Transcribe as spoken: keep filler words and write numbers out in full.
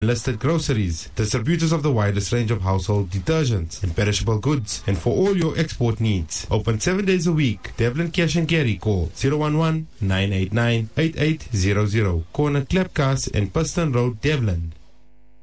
listed groceries, distributors of the widest range of household detergents and perishable goods, and for all your export needs. Open seven days a week. Devlin Cash and Carry. Call zero one one, nine eight nine, eight eight zero zero. Corner Klepkas and Preston Road, Devlin.